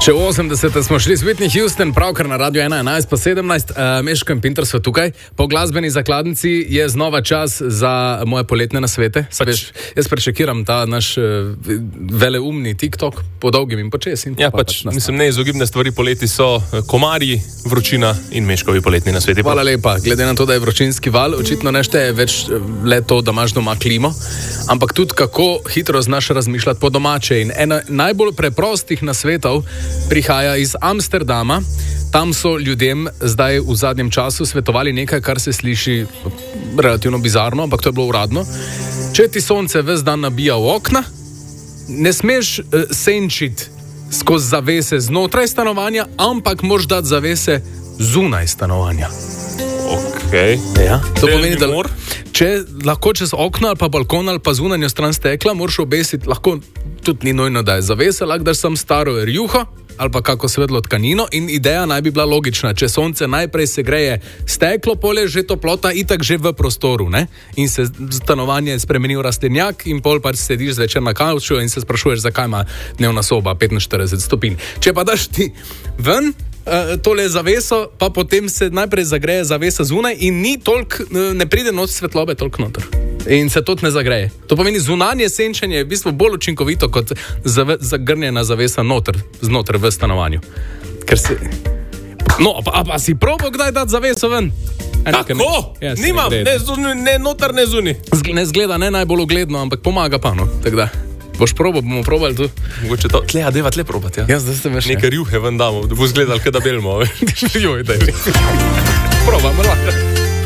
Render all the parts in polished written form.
Še v 80. smo šli z Whitney Houston, pravkar na Radio 11 pa 17. Meško in Pinter so tukaj. Po glasbeni zakladnici je znova čas za moje poletne nasvete. Jaz prečekiram ta naš veleumni TikTok po dolgim in počesim. Ja, mislim, neizogibne stvari poleti so komarji, vročina in Meškovi poletni nasveti. Hvala lepa. Glede na to, da je vročinski val, očitno ne šteje več le to, da imaš doma klimo, ampak tudi kako hitro znaš razmišljati po domače. In ena najbolj preprostih nasvetov prihaja iz Amsterdama. Tam so ljudem zdaj v zadnjem času svetovali nekaj, kar se sliši relativno bizarno, ampak to je bilo uradno. Če ti sonce ves dan nabija v okna, ne smeš senčiti skozi zavese znotraj stanovanja, ampak moraš dati zavese zunaj stanovanja. Okay. Ja. To pomeni, da če lahko čez okno ali pa balkon ali pa zunanjo stran stekla, moraš obesiti, lahko tudi ni nujno, da je zavesa, lahko daš sam staro rjuho ali pa kako svetlo tkanino in ideja naj bi bila logična. Če sonce najprej se greje steklo, polje že toplota itak že v prostoru, ne? In se stanovanje spremeni v rastlinjak in pol pač sediš zvečer na kavču in se sprašuješ, zakaj ima dnevna soba 45 stopinj. Če pa daš ti ven tole zaveso, pa potem se najprej zagreje zavesa zunaj in ni toliko, ne pride noč svetlobe toliko noter. In se tudi ne zagreje. To pomeni, zunanje senčenje je v bistvu bolj učinkovito kot zagrnjena zavesa znotraj v stanovanju. Ker se... No, pa si probal kdaj dati zaveso ven? Tako? Ja, nimam, ne noter, ne zunaj. Ne zgleda ne najbolj ugledno, ampak pomaga pa, no. Tako da, boš probal, bomo probali tu. Mogoče to, deva tle probati, ja. Ja, zdaj ste veš. Nekaj rjuhe ven damo, da bo zgledali, kaj da belmo. Joj, daj. Probamo, lahko.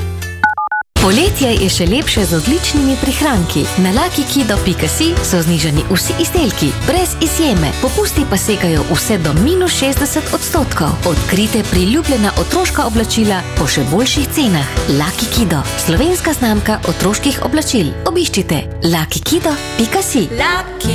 Poletje je še lepše z odličnimi prihranki. Na LuckyKido.si so znižani vsi izdelki, brez izjeme. Popusti pa segajo vse do -60%. Odkrite priljubljena otroška oblačila po še boljših cenah. Lucky Kido, slovenska znamka otroških oblačil. Obiščite LuckyKido.si.